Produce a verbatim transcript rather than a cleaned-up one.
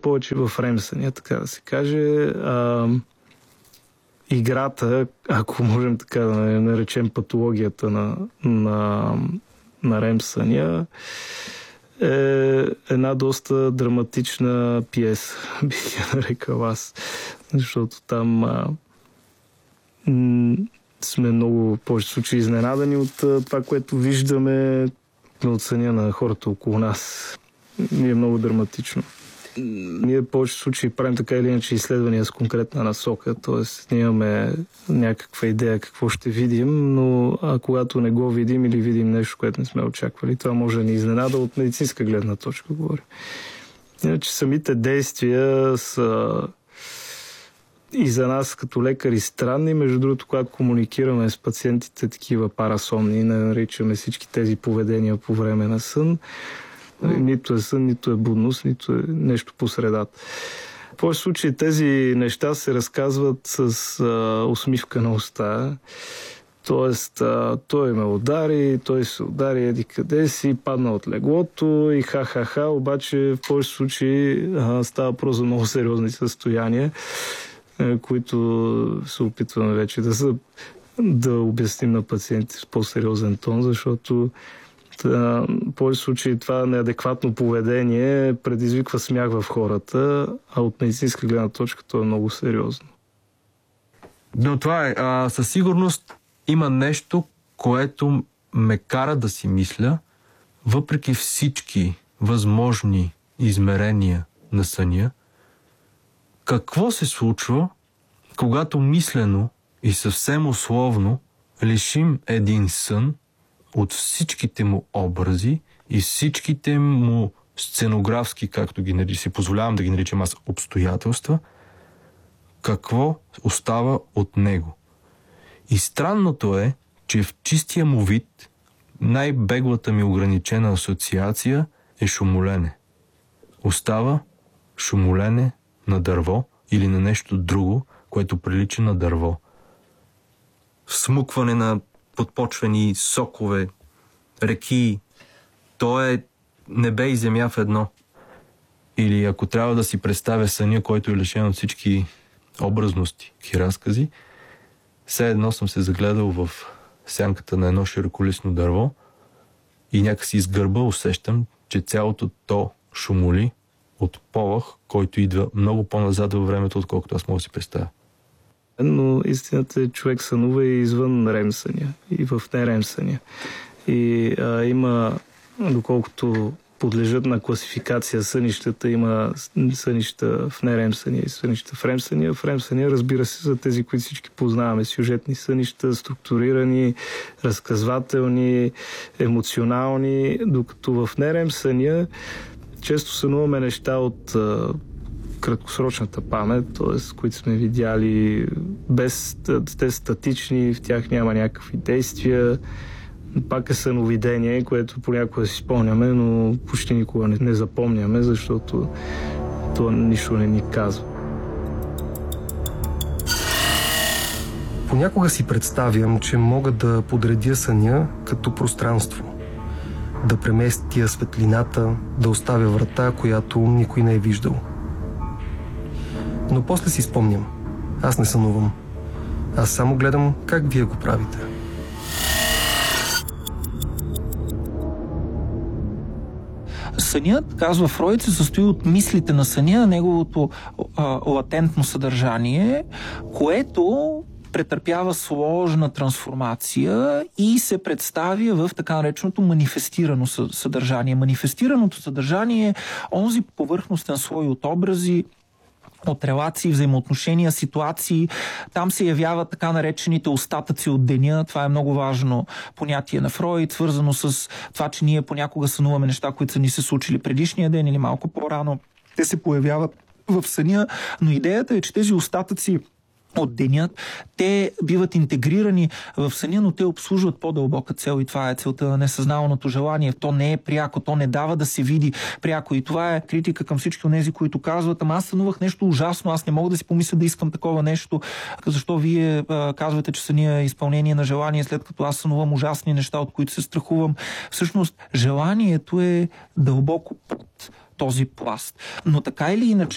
повече в ремсъня, така да се каже. А, играта, ако можем така да наречем патологията на, на, на ремсъня, е една доста драматична пиеса, бих я нарекал аз. Защото там а, м- сме много повече случаи изненадани от а, това, което виждаме от съня на хората около нас. И е много драматично. Ние в повече случаи правим така или иначе изследвания с конкретна насока, т.е. ние имаме някаква идея какво ще видим, но а когато не го видим или видим нещо, което не сме очаквали, това може да ни изненада от медицинска гледна точка, говоря. Иначе самите действия са и за нас като лекари странни. Между другото, когато комуникираме с пациентите такива парасомни, не наричаме всички тези поведения по време на сън, нито е сън, нито е будност, нито е нещо по средата. В повече случаи тези неща се разказват с а, усмивка на уста. Тоест, а, той ме удари, той се удари еди къде си, падна от леглото и ха-ха-ха, обаче в повече случаи а, става просто за много сериозни състояния, а, които се опитваме вече да, са, да обясним на пациентите с по-сериозен тон, защото в повече случаи това неадекватно поведение предизвиква смях в хората, а от медицинска гледна точка то е много сериозно. Но това е. А, със сигурност има нещо, което ме кара да си мисля, въпреки всички възможни измерения на съня, какво се случва, когато мислено и съвсем условно лишим един сън от всичките му образи и всичките му сценографски, както ги наричам, си позволявам да ги наричам аз, обстоятелства, какво остава от него. И странното е, че в чистия му вид най-беглата ми ограничена асоциация е шумолене. Остава шумолене на дърво или на нещо друго, което прилича на дърво. Всмукване на подпочвени сокове, реки, то е небе и земя в едно. Или ако трябва да си представя съня, който е лишен от всички образности и разкази, все едно съм се загледал в сянката на едно широколисно дърво и някакси из гърба усещам, че цялото то шумоли от полъх, който идва много по-назад във времето, отколкото аз мога да си представя. Но истината е, човек сънува и извън ремсъня, и в неремсъня. И а, има, доколкото подлежат на класификация сънищата, има сънища в неремсъня и сънища в ремсъня. В ремсъня, разбира се, за тези, които всички познаваме, сюжетни сънища, структурирани, разказвателни, емоционални, докато в неремсъня често сънуваме неща от краткосрочната памет, т.е. които сме видяли без те статични, в тях няма някакви действия. Пак е съновидение, което понякога си спомняме, но почти никога не, не запомняме, защото това нищо не ни казва. Понякога си представям, че мога да подредя съня като пространство. Да преместя светлината, да оставя врата, която никой не е виждал. Но после си спомням. Аз не сънувам. Аз само гледам как вие го правите. Сънят, казва Фройд, се състои от мислите на съня, неговото а, латентно съдържание, което претърпява сложна трансформация и се представя в така нареченото манифестирано съдържание. Манифестираното съдържание е онзи повърхностен слой от образи, от релации, взаимоотношения, ситуации. Там се явяват така наречените остатъци от деня. Това е много важно понятие на Фройд, свързано с това, че ние понякога сънуваме неща, които са ни се случили предишния ден или малко по-рано. Те се появяват в съня, но идеята е, че тези остатъци от денят, те биват интегрирани в съня, но те обслужват по-дълбока цел и това е целта на несъзнаваното желание. То не е пряко, то не дава да се види пряко и това е критика към всички от тези, които казват, ама аз сънувах нещо ужасно, аз не мога да си помисля да искам такова нещо. Защо вие а, казвате, че съня е изпълнение на желание, след като аз сънувам ужасни неща, от които се страхувам? Всъщност, желанието е дълбоко под този пласт. Но така или иначе,